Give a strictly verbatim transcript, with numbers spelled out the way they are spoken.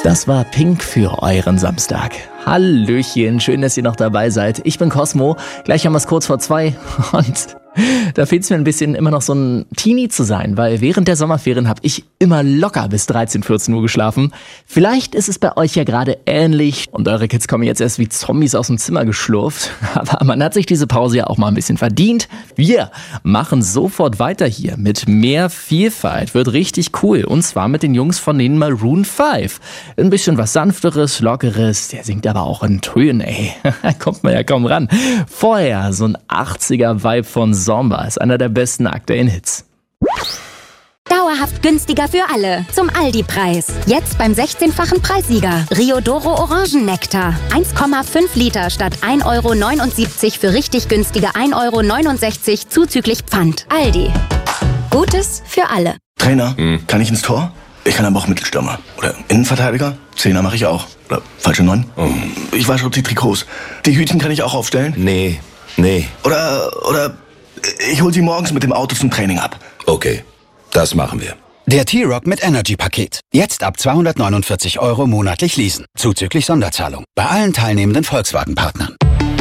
Das war Pink für euren Samstag. Hallöchen, schön, dass ihr noch dabei seid. Ich bin Cosmo, gleich haben wir es kurz vor zwei und da fehlt es mir ein bisschen, immer noch so ein Teenie zu sein, weil während der Sommerferien habe ich immer locker bis dreizehn, vierzehn Uhr geschlafen. Vielleicht ist es bei euch ja gerade ähnlich und eure Kids kommen jetzt erst wie Zombies aus dem Zimmer geschlurft. Aber man hat sich diese Pause ja auch mal ein bisschen verdient. Wir machen sofort weiter hier mit mehr Vielfalt. Wird richtig cool. Und zwar mit den Jungs von den Maroon fünf. Ein bisschen was Sanfteres, Lockeres. Der singt aber auch in Tönen, ey. Kommt man ja kaum ran. Vorher so ein achtziger-Vibe von Zomba ist einer der besten aktuellen Hits. Dauerhaft günstiger für alle. Zum Aldi-Preis. Jetzt beim sechzehnfachen Preissieger. Riodoro Orangennektar. eins Komma fünf Liter statt ein Euro neunundsiebzig für richtig günstige ein Euro neunundsechzig zuzüglich Pfand. Aldi. Gutes für alle. Trainer, hm. kann ich ins Tor? Ich kann aber auch Mittelstürmer. Oder Innenverteidiger? Zehner mache ich auch. Oder falsche Neun? Oh. Ich wasche die Trikots. Die Hütchen kann ich auch aufstellen? Nee, nee. Oder, oder ich hol sie morgens mit dem Auto zum Training ab. Okay, das machen wir. Der T-Rock mit Energy-Paket. Jetzt ab zweihundertneunundvierzig Euro monatlich leasen. Zuzüglich Sonderzahlung. Bei allen teilnehmenden Volkswagen-Partnern.